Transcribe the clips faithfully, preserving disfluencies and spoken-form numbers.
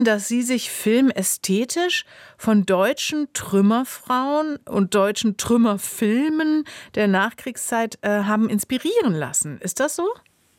dass Sie sich filmästhetisch von deutschen Trümmerfrauen und deutschen Trümmerfilmen der Nachkriegszeit äh, haben inspirieren lassen. Ist das so?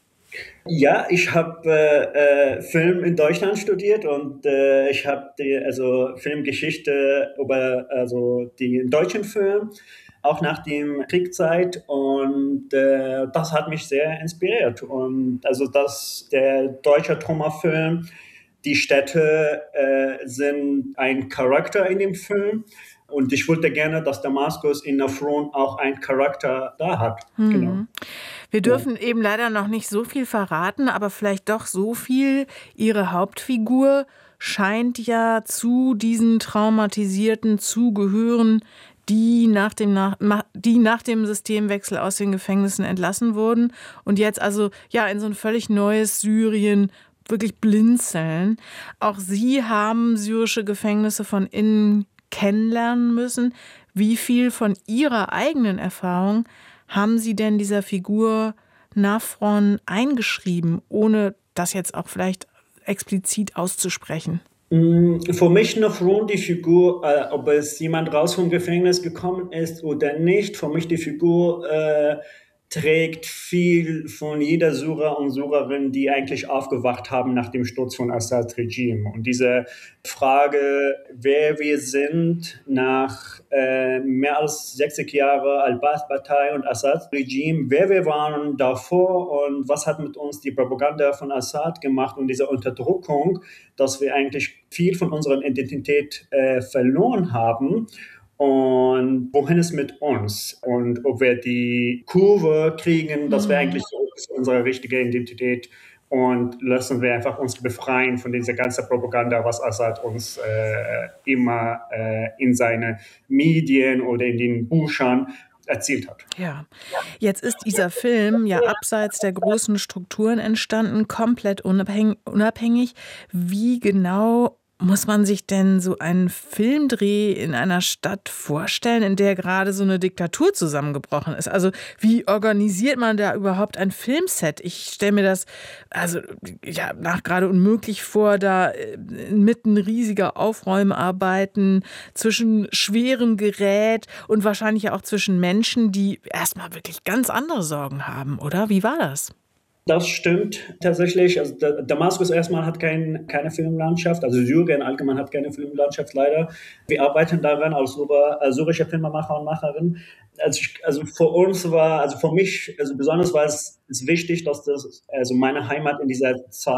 Ja, ich habe äh, äh, Film in Deutschland studiert und äh, ich habe die also Filmgeschichte über also den deutschen Film auch nach dem Kriegszeit und äh, das hat mich sehr inspiriert und also dass der deutsche Trümmerfilm, die Städte äh, sind ein Charakter in dem Film und ich wollte gerne, dass Damaskus in Nafron auch einen Charakter da hat. Genau. Mhm. Wir Ja. dürfen eben leider noch nicht so viel verraten, aber vielleicht doch so viel. Ihre Hauptfigur scheint ja zu diesen Traumatisierten zu gehören, die nach dem, nach, die nach dem Systemwechsel aus den Gefängnissen entlassen wurden und jetzt also ja in so ein völlig neues Syrien wirklich blinzeln. Auch Sie haben syrische Gefängnisse von innen kennenlernen müssen. Wie viel von Ihrer eigenen Erfahrung haben Sie denn dieser Figur Nafron eingeschrieben, ohne das jetzt auch vielleicht explizit auszusprechen? Für mich Nafron die Figur, äh, ob es jemand raus vom Gefängnis gekommen ist oder nicht, für mich die Figur äh, trägt viel von jeder Syrer und Syrerin, die eigentlich aufgewacht haben nach dem Sturz von Assads Regime. Und diese Frage, wer wir sind nach äh, mehr als sechzig Jahren Al-Ba'ath-Partei und Assads Regime, wer wir waren davor und was hat mit uns die Propaganda von Assad gemacht und diese Unterdrückung, dass wir eigentlich viel von unserer Identität äh, verloren haben. Und wohin ist mit uns? Und ob wir die Kurve kriegen, das wäre eigentlich so unsere richtige Identität. Und lassen wir einfach uns befreien von dieser ganzen Propaganda, was Assad uns äh, immer äh, in seine Medien oder in den Büchern erzählt hat. Ja, jetzt ist dieser Film ja abseits der großen Strukturen entstanden, komplett unabhängig. unabhängig. Wie genau muss man sich denn so einen Filmdreh in einer Stadt vorstellen, in der gerade so eine Diktatur zusammengebrochen ist? Also wie organisiert man da überhaupt ein Filmset? Ich stelle mir das also ja nach gerade unmöglich vor, da inmitten riesiger Aufräumarbeiten zwischen schwerem Gerät und wahrscheinlich auch zwischen Menschen, die erstmal wirklich ganz andere Sorgen haben, oder? Wie war das? Das stimmt tatsächlich. Also Damaskus erstmal hat kein, keine Filmlandschaft, also Syrien allgemein hat keine Filmlandschaft leider. Wir arbeiten daran als syrische Filmemacher und Macherin. Also, ich, also für uns war, also für mich, also besonders war es ist wichtig, dass das also meine Heimat in dieser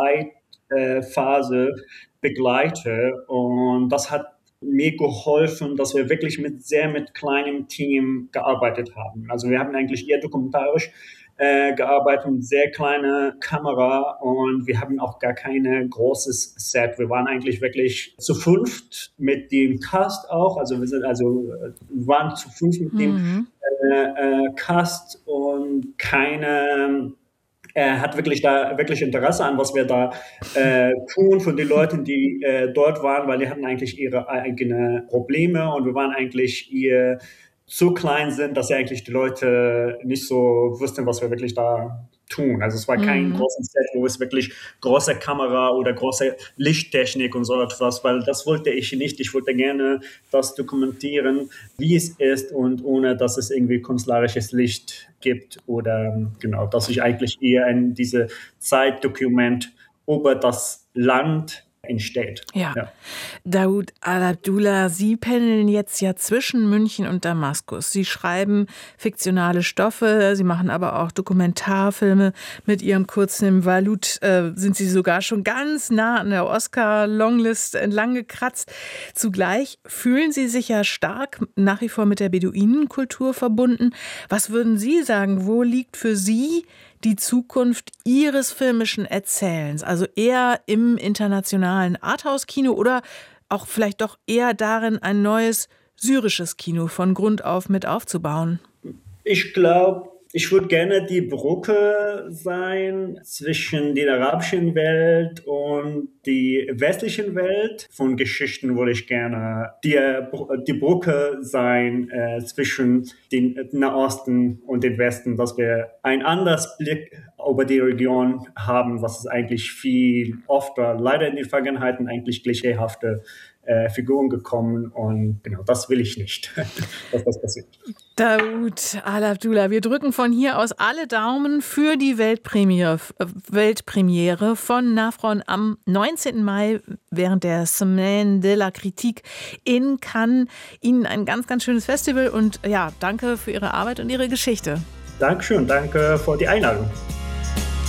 Zeitphase äh, begleite und das hat mir geholfen, dass wir wirklich mit sehr mit kleinem Team gearbeitet haben. Also wir haben eigentlich eher dokumentarisch äh, gearbeitet mit sehr kleiner Kamera und wir haben auch gar kein großes Set. Wir waren eigentlich wirklich zu fünft mit dem Cast auch. Also wir sind also wir waren zu fünft mit dem Mhm. äh, äh, Cast und keine er hat wirklich da wirklich Interesse an, was wir da äh, tun von den Leuten, die äh, dort waren, weil die hatten eigentlich ihre eigenen Probleme und wir waren eigentlich ihr so klein sind, dass ja eigentlich die Leute nicht so wussten, was wir wirklich da tun. Also es war kein Mhm. großes Set, wo es wirklich große Kamera oder große Lichttechnik und so etwas, weil das wollte ich nicht. Ich wollte gerne das dokumentieren, wie es ist und ohne, dass es irgendwie künstlerisches Licht gibt oder genau, dass ich eigentlich eher in diese Zeitdokument über das Land entsteht. Ja. Ja. Daoud Al-Abdullah, Sie pendeln jetzt ja zwischen München und Damaskus. Sie schreiben fiktionale Stoffe, Sie machen aber auch Dokumentarfilme. Mit Ihrem Kurzfilm Valut äh, sind Sie sogar schon ganz nah an der Oscar-Longlist entlang gekratzt. Zugleich fühlen Sie sich ja stark nach wie vor mit der Beduinenkultur verbunden. Was würden Sie sagen, wo liegt für Sie die Zukunft Ihres filmischen Erzählens? Also eher im internationalen Arthouse-Kino oder auch vielleicht doch eher darin, ein neues syrisches Kino von Grund auf mit aufzubauen? Ich glaube, Ich würde gerne die Brücke sein zwischen der arabischen Welt und die westlichen Welt. Von Geschichten würde ich gerne die, die Brücke sein äh, zwischen dem Nahosten und dem Westen, dass wir einen anderen Blick über die Region haben, was es eigentlich viel öfter, leider in den Vergangenheiten eigentlich klischeehafte äh, Figuren gekommen und genau, das will ich nicht, dass das passiert. Daoud Al-Abdullah, wir drücken von hier aus alle Daumen für die Weltpremiere, Weltpremiere von Nafron am neunzehnten Mai während der Semaine de la Critique in Cannes. Ihnen ein ganz, ganz schönes Festival und ja, danke für Ihre Arbeit und Ihre Geschichte. Dankeschön, danke für die Einladung.